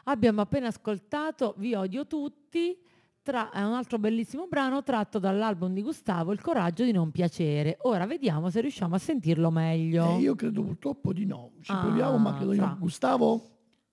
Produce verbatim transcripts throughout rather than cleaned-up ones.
Abbiamo appena ascoltato Vi odio tutti, tra- è un altro bellissimo brano tratto dall'album di Gustavo, Il coraggio di non piacere. Ora vediamo se riusciamo a sentirlo Eh, meglio. io credo purtroppo di no. Ci proviamo, ma Ah, credo di no. fra, Gustavo?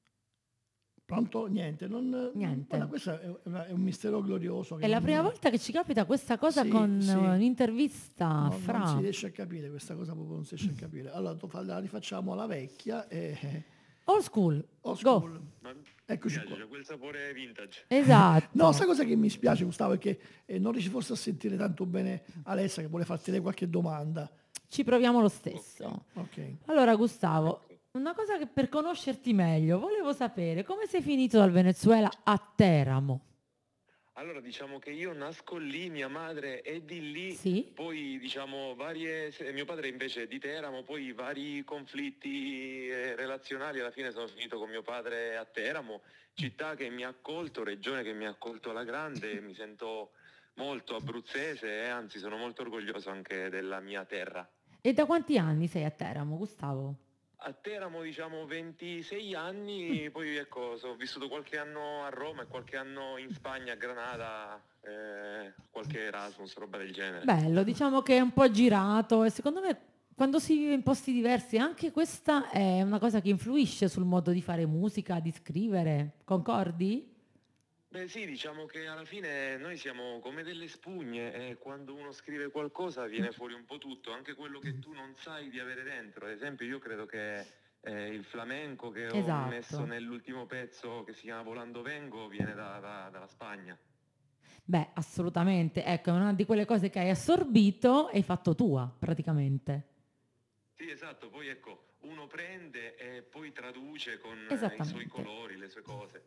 Pronto? Niente. Non... niente. Guarda, questo è, è un mistero glorioso che È la prima non... volta che ci capita questa cosa con Sì, eh, sì. un'intervista, No, non si fra. riesce a capire questa cosa, proprio non si riesce a capire. Allora, to- la rifacciamo alla vecchia e... Old school, Old go. school. Ma mi Eccoci piace, qua. c'è quel sapore vintage. No, sai Esatto. cosa che mi spiace, Gustavo, è che eh, non riesci forse a sentire tanto bene Alessia che vuole farti lei qualche domanda. Ci proviamo lo Ok, stesso. Ok. Allora, Gustavo, ecco. una cosa che per conoscerti meglio, volevo sapere come sei finito dal Venezuela a Teramo. Allora, diciamo che io nasco lì, mia madre è di lì, Sì? poi diciamo varie, se- mio padre invece è di Teramo, poi vari conflitti eh, relazionali, alla fine sono finito con mio padre a Teramo, città che mi ha accolto, regione che mi ha accolto alla grande, mi sento molto abruzzese e anzi sono molto orgoglioso anche della mia terra. E da quanti anni sei a Teramo, Gustavo? A Teramo diciamo ventisei anni, poi ecco, so- ho vissuto qualche anno a Roma e qualche anno in Spagna, a Granada, eh, qualche Erasmus, roba del genere. Bello, diciamo che è un po' girato e secondo me quando si vive in posti diversi anche questa è una cosa che influisce sul modo di fare musica, di scrivere. Concordi? Beh sì, diciamo che alla fine noi siamo come delle spugne e quando uno scrive qualcosa viene fuori un po' tutto, anche quello che tu non sai di avere dentro. Ad esempio io credo che eh, il flamenco che ho messo Esatto. nell'ultimo pezzo che si chiama Volando Vengo viene da- da- dalla Spagna. Beh, assolutamente. Ecco, è una di quelle cose che hai assorbito e hai fatto tua, praticamente. Sì, esatto, poi ecco, uno prende e poi traduce con eh, i suoi Esattamente. colori, le sue cose.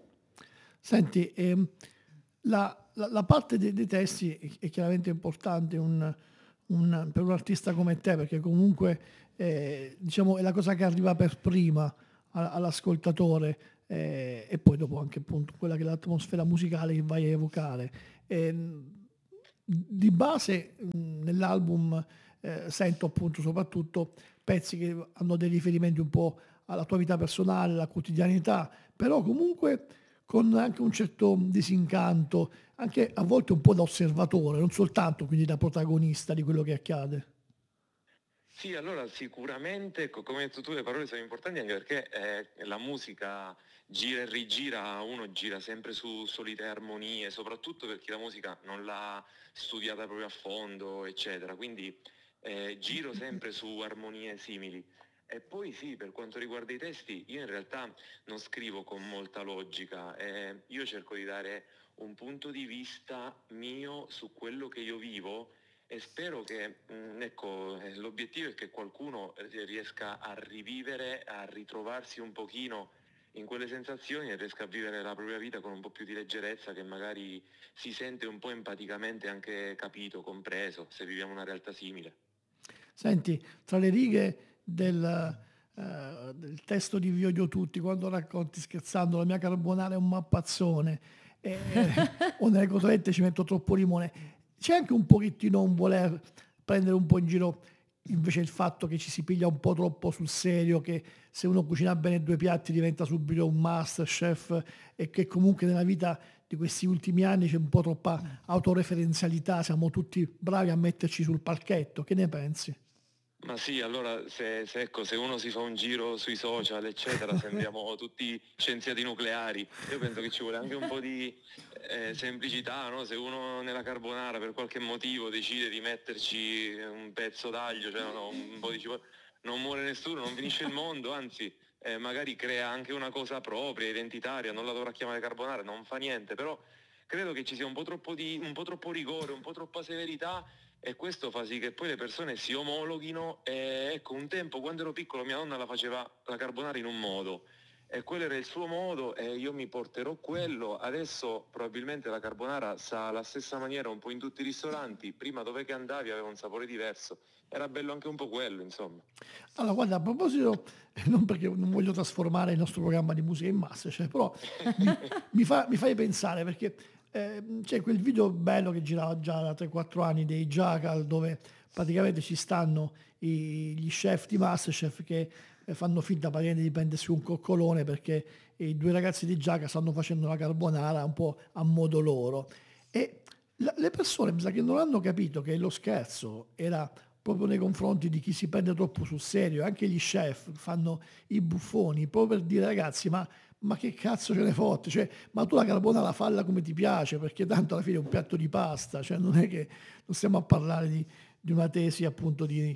Senti, ehm, la, la- la parte dei, dei testi è, è chiaramente importante un- un- per un artista come te, perché comunque eh, diciamo, è la cosa che arriva per prima a- all'ascoltatore eh, e poi dopo anche appunto quella che è l'atmosfera musicale che vai a evocare. Ehm, di base mh, nell'album eh, sento appunto soprattutto pezzi che hanno dei riferimenti un po' alla tua vita personale, alla quotidianità, però comunque con anche un certo disincanto, anche a volte un po' da osservatore, non soltanto quindi da protagonista di quello che accade. Sì, allora sicuramente, ecco, come hai detto tu, le parole sono importanti anche perché eh, la musica gira e rigira, uno gira sempre su solite armonie, soprattutto per chi la musica non l'ha studiata proprio a fondo, eccetera. Quindi eh, giro sempre su armonie simili. E poi sì, per quanto riguarda i testi, io in realtà non scrivo con molta logica, eh, io cerco di dare un punto di vista mio su quello che io vivo e spero che, mh, ecco, eh, l'obiettivo è che qualcuno eh, riesca a rivivere, a ritrovarsi un pochino in quelle sensazioni e riesca a vivere la propria vita con un po' più di leggerezza, che magari si sente un po' empaticamente anche capito, compreso, se viviamo una realtà simile. Senti, tra le righe del, eh, del testo di Vi odio tutti, quando racconti scherzando la mia carbonara è un mappazzone, eh, o nelle cotolette ci metto troppo limone, c'è anche un pochettino un voler prendere un po' in giro invece il fatto che ci si piglia un po' troppo sul serio, che se uno cucina bene due piatti diventa subito un master chef e che comunque nella vita di questi ultimi anni c'è un po' troppa autoreferenzialità, siamo tutti bravi a metterci sul palchetto, che ne pensi? Ma sì, allora se, se, ecco, se uno si fa un giro sui social, eccetera, sembriamo tutti scienziati nucleari. Io penso che ci vuole anche un po' di eh, semplicità, no? Se uno nella carbonara per qualche motivo decide di metterci un pezzo d'aglio, cioè no, un po' di cipolla, non muore nessuno, non finisce il mondo, anzi eh, magari crea anche una cosa propria, identitaria, non la dovrà chiamare carbonara, non fa niente, però credo che ci sia un po' troppo, di, un po' troppo rigore, un po' troppa severità e questo fa sì che poi le persone si omologhino e ecco un tempo quando ero piccolo mia nonna la faceva la carbonara in un modo e quello era il suo modo e io mi porterò quello, adesso probabilmente la carbonara sa alla stessa maniera un po' in tutti i ristoranti, prima dove che andavi aveva un sapore diverso, era bello anche un po' quello insomma. Allora, guarda, a proposito, non perché non voglio trasformare il nostro programma di musica in massa, cioè, però mi, mi fa- mi fai pensare perché ehm, c'è quel video bello che girava già da tre quattro anni dei Jackal dove praticamente ci stanno i- gli chef di Masterchef che eh, fanno finta praticamente di prendersi un coccolone perché i due ragazzi di Giaca stanno facendo una carbonara un po' a modo loro. E la- le persone mi sa che non hanno capito che lo scherzo era proprio nei confronti di chi si prende troppo sul serio, anche gli chef fanno i buffoni proprio per dire ragazzi ma, ma che cazzo ce ne fotte, cioè, ma tu la carbonara falla come ti piace perché tanto alla fine è un piatto di pasta, cioè non è che non stiamo a parlare di, di una tesi appunto di,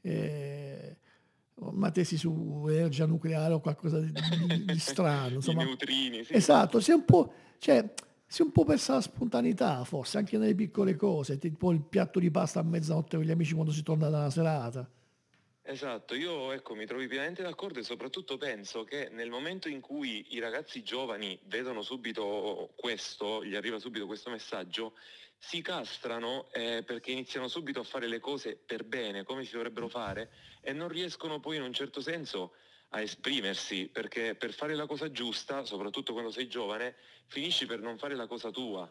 eh, una tesi su energia nucleare o qualcosa di, di- di strano, I insomma. neutrini, sì. Esatto, si è un po', cioè, si è un po' persa la spontaneità, forse, anche nelle piccole cose, tipo il piatto di pasta a mezzanotte con gli amici quando si torna da una serata. Esatto, io ecco, mi trovo pienamente d'accordo e soprattutto penso che nel momento in cui i ragazzi giovani vedono subito questo, gli arriva subito questo messaggio, si castrano eh, perché iniziano subito a fare le cose per bene, come si dovrebbero fare, e non riescono poi in un certo senso a esprimersi, perché per fare la cosa giusta, soprattutto quando sei giovane, finisci per non fare la cosa tua.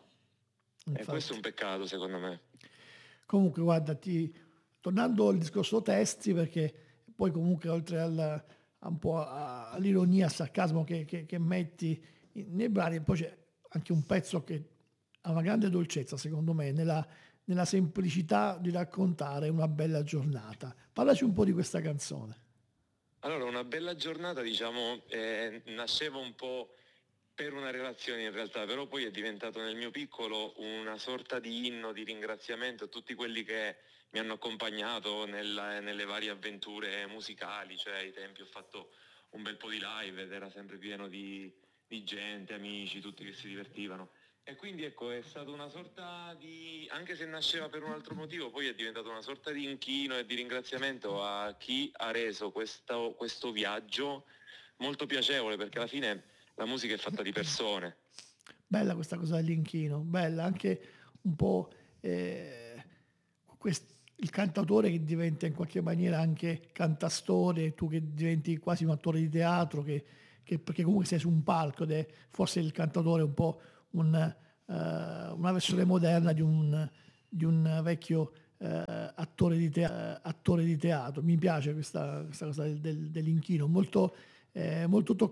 E questo è Infatti. un peccato, secondo me. Comunque, guarda, ti- tornando al discorso testi, perché poi comunque oltre al, a un po' a- all'ironia, al sarcasmo che, che- che metti in- nei brani, poi c'è anche un pezzo che ha una grande dolcezza, secondo me, nella, nella semplicità di raccontare una bella giornata. Parlaci un po' di questa canzone. Allora, una bella giornata, diciamo, eh, nasceva un po' per una relazione in realtà, però poi è diventato nel mio piccolo una sorta di inno di ringraziamento a tutti quelli che mi hanno accompagnato nella- nelle varie avventure musicali, cioè ai tempi ho fatto un bel po' di live ed era sempre pieno di, di gente, amici, tutti che si divertivano. E quindi ecco, è stata una sorta di, anche se nasceva per un altro motivo, poi è diventato una sorta di inchino e di ringraziamento a chi ha reso questo, questo viaggio molto piacevole, perché alla fine la musica è fatta di persone. Bella questa cosa dell'inchino, bella anche un po' eh, quest- il cantautore che diventa in qualche maniera anche cantastorie, tu che diventi quasi un attore di teatro, che, che- perché comunque sei su un palco ed è forse il cantautore è un po' un, eh, una versione moderna di un, di un vecchio eh, attore, di tea- attore di teatro. Mi piace questa, questa cosa del- del- dell'inchino, molto, eh, molto toccante.